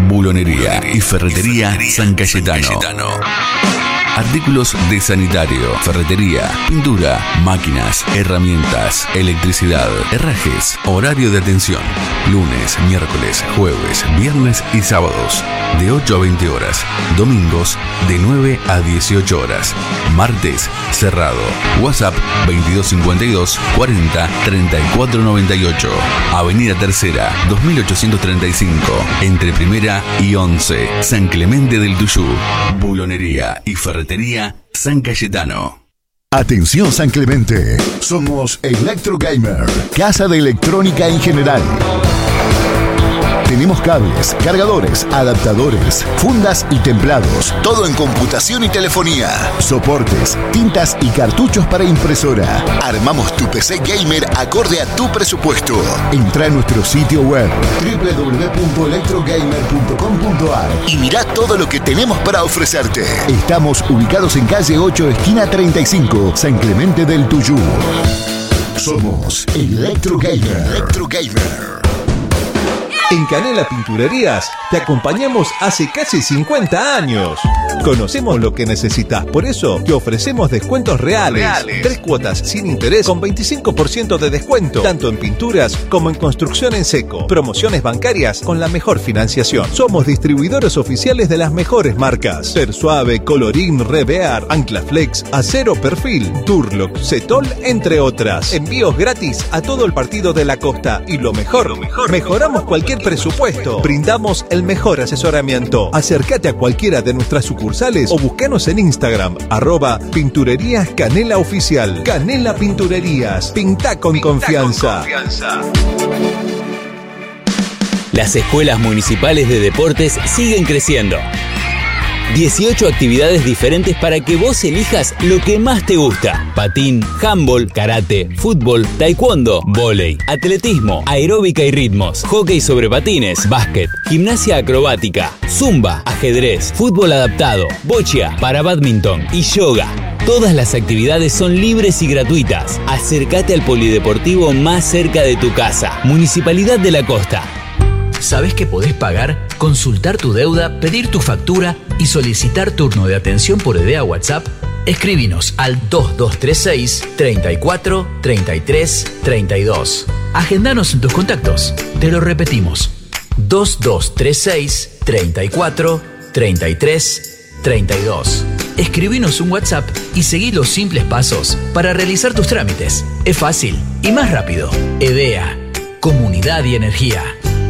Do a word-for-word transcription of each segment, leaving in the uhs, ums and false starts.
Bulonería y ferretería San Cayetano. Artículos de sanitario, ferretería, pintura, máquinas, herramientas, electricidad, herrajes, horario de atención. Lunes, miércoles, jueves, viernes y sábados de ocho a veinte horas. Domingos de nueve a dieciocho horas. Martes cerrado. WhatsApp veintidós cincuenta y dos cuarenta treinta y cuatro noventa y ocho. Avenida Tercera, dos mil ochocientos treinta y cinco. Entre Primera y once. San Clemente del Tuyú. Bulonería y ferretería San Cayetano. Atención San Clemente, somos Electro Gamer, casa de electrónica en general. Tenemos cables, cargadores, adaptadores, fundas y templados, todo en computación y telefonía, soportes, tintas y cartuchos para impresora. Armamos tu P C gamer acorde a tu presupuesto. Entra a nuestro sitio web doble u doble u doble u punto electrogamer punto com punto a r y mirá todo lo que tenemos para ofrecerte. Estamos ubicados en calle ocho, esquina treinta y cinco, San Clemente del Tuyú. Somos Electro Gamer. Electro Gamer. En Canela Pinturerías te acompañamos hace casi cincuenta años. Conocemos lo que necesitas, por eso te ofrecemos descuentos reales. reales. Tres cuotas sin interés con veinticinco por ciento de descuento, tanto en pinturas como en construcción en seco. Promociones bancarias con la mejor financiación. Somos distribuidores oficiales de las mejores marcas: Persuave, Colorín, Revear, Anclaflex, Acero Perfil, Turlock, Cetol, entre otras. Envíos gratis a todo el partido de la costa. Y lo mejor, lo mejor mejoramos cualquier presupuesto. Brindamos el mejor asesoramiento. Acércate a cualquiera de nuestras sucursales o búscanos en Instagram, arroba Pinturerías Canela Oficial. Canela Pinturerías. Pinta con Pinta confianza. Con confianza. Las escuelas municipales de deportes siguen creciendo. dieciocho actividades diferentes para que vos elijas lo que más te gusta: patín, handball, karate, fútbol, taekwondo, vóley, atletismo, aeróbica y ritmos, hockey sobre patines, básquet, gimnasia acrobática, zumba, ajedrez, fútbol adaptado, bocha, para badminton y yoga. Todas las actividades son libres y gratuitas. Acércate al polideportivo más cerca de tu casa. Municipalidad de la Costa. ¿Sabés que podés pagar, consultar tu deuda, pedir tu factura y solicitar turno de atención por idea WhatsApp? Escribinos al dos dos tres seis, treinta y cuatro, treinta y tres, treinta y dos. Agendanos en tus contactos. Te lo repetimos. dos dos tres seis, treinta y cuatro, treinta y tres, treinta y dos. Escribinos un WhatsApp y seguí los simples pasos para realizar tus trámites. Es fácil y más rápido. EDEA, Comunidad y Energía.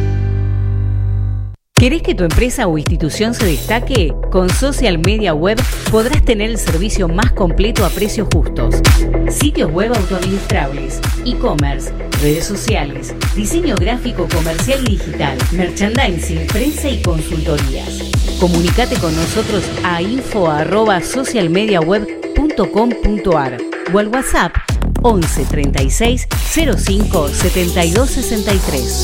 ¿Querés que tu empresa o institución se destaque? Con Social Media Web podrás tener el servicio más completo a precios justos. Sitios web autoadministrables, e-commerce, redes sociales, diseño gráfico comercial y digital, merchandising, prensa y consultorías. Comunicate con nosotros a info arroba socialmediaweb punto com punto a r o al WhatsApp once treinta y seis cero cinco setenta y dos sesenta y tres.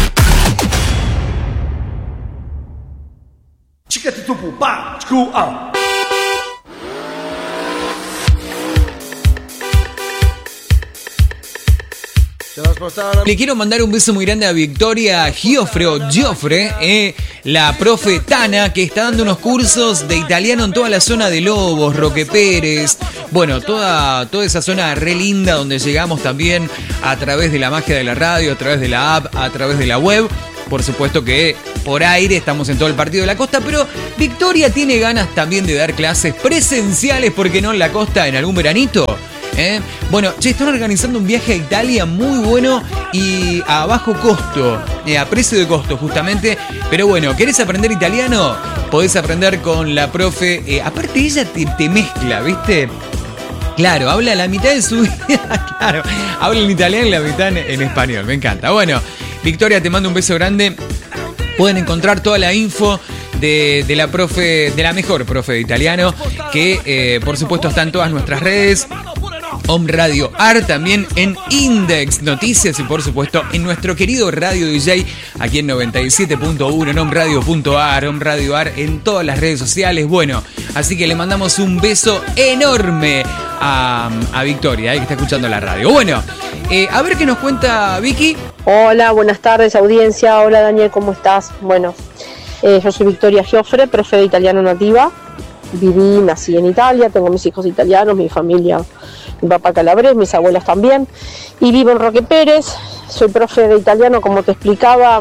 Le quiero mandar un beso muy grande a Victoria Giofre o Giofre, eh, la profe Tana, que está dando unos cursos de italiano en toda la zona de Lobos, Roque Pérez. Bueno, toda, toda esa zona re linda donde llegamos también a través de la magia de la radio, a través de la app, a través de la web. Por supuesto que por aire estamos en todo el partido de la costa, pero Victoria tiene ganas también de dar clases presenciales, ¿por qué no en la costa en algún veranito? ¿Eh? Bueno, che, están organizando un viaje a Italia muy bueno y a bajo costo, eh, a precio de costo justamente. Pero bueno, ¿querés aprender italiano? Podés aprender con la profe. Eh, aparte ella te, te mezcla, ¿viste? Claro, habla la mitad de su vida, claro, habla en italiano y la mitad en, en español, me encanta. Bueno, Victoria, te mando un beso grande. Pueden encontrar toda la info de, de la profe, de la mejor profe de italiano, que eh, por supuesto está en todas nuestras redes. Om Radio Ar, también en Index Noticias y por supuesto en nuestro querido Radio D J aquí en noventa y siete punto uno, en omradio punto ar, Om Radio Ar en todas las redes sociales. Bueno, así que le mandamos un beso enorme a, a Victoria, eh, que está escuchando la radio. Bueno, eh, a ver qué nos cuenta Vicky. Hola, buenas tardes audiencia. Hola Daniel, ¿cómo estás? Bueno, Eh, yo soy Victoria Giofre, profe de italiano nativa. Viví, nací en Italia, tengo mis hijos italianos, mi familia, mi papá calabrés, mis abuelas también. Y vivo en Roque Pérez, soy profe de italiano, como te explicaba.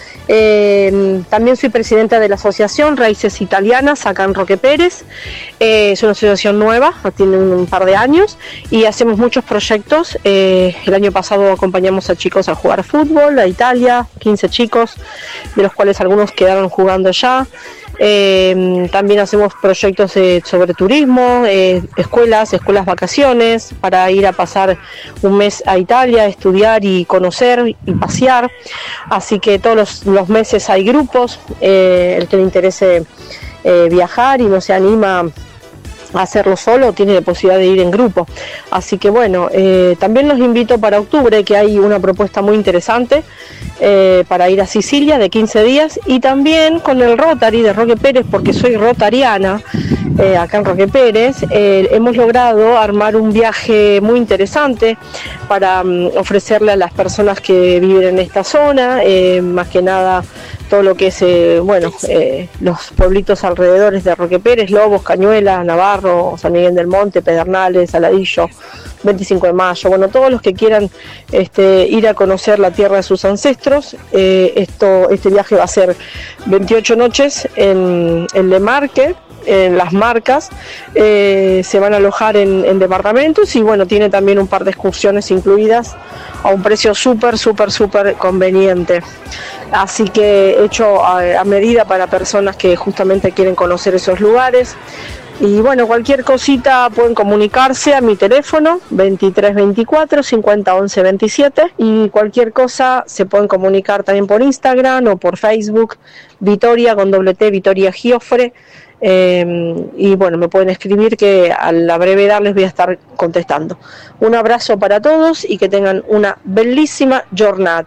Eh, también soy presidenta de la asociación Raíces Italianas acá en Roque Pérez. Eh, es una asociación nueva, tiene un, un par de años y hacemos muchos proyectos. Eh, el año pasado acompañamos a chicos a jugar fútbol a Italia, quince chicos, de los cuales algunos quedaron jugando ya. Eh, también hacemos proyectos eh, sobre turismo, eh, escuelas, escuelas vacaciones, para ir a pasar un mes a Italia, estudiar y conocer y pasear. Así que todos los, los meses hay grupos, eh, el que le interese eh, viajar y no se anima a hacerlo solo, tiene la posibilidad de ir en grupo. Así que bueno, eh, también los invito para octubre, que hay una propuesta muy interesante eh, para ir a Sicilia de quince días, y también con el Rotary de Roque Pérez, porque soy rotariana eh, acá en Roque Pérez. Eh, hemos logrado armar un viaje muy interesante para um, ofrecerle a las personas que viven en esta zona, eh, más que nada todo lo que es, eh, bueno, eh, los pueblitos alrededores de Roque Pérez, Lobos, Cañuelas, Navarro, San Miguel del Monte, Pedernales, Saladillo, veinticinco de mayo, bueno, todos los que quieran este, ir a conocer la tierra de sus ancestros. Eh, esto, este viaje va a ser veintiocho noches en el Lemarque, en Las Marcas, eh, se van a alojar en, en departamentos, y bueno, tiene también un par de excursiones incluidas a un precio súper, súper, súper conveniente. Así que hecho a, a medida para personas que justamente quieren conocer esos lugares. Y bueno, cualquier cosita pueden comunicarse a mi teléfono veintitrés veinticuatro cincuenta once veintisiete, y cualquier cosa se pueden comunicar también por Instagram o por Facebook, Victoria con doble T, Victoria Giofre. Eh, y bueno, me pueden escribir, que a la brevedad les voy a estar contestando. Un abrazo para todos y que tengan una bellísima jornada.